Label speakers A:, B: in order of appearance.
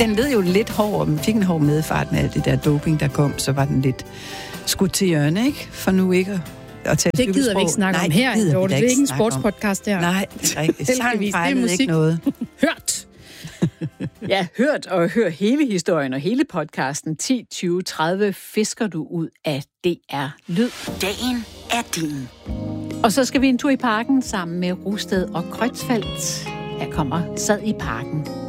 A: Den led jo lidt hård, men fik en hård medfart med alt det der doping, der kom, så var den lidt skudt til hjørne, ikke? For nu ikke at tage
B: det gider vi ikke snakke om her, Dorte. Det er ikke en sportspodcast her.
A: Nej, det er rigtigt. Sang fejlede ikke noget.
B: Hørt!
C: Ja, hørt og hør hele historien og hele podcasten 10, 20, 30 fisker du ud af DR Lyd.
D: Dagen er din.
C: Og så skal vi en tur i parken sammen med Rusted og Kreutzfeldt. Her kommer Sad i parken.